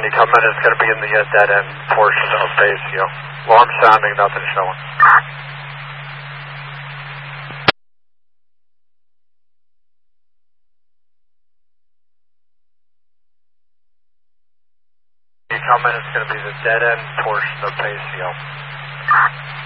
when you come in, it's going to be in the dead end portion of Basio. Alarm sounding, nothing showing. When you come in, it's going to be the dead end portion of Basio.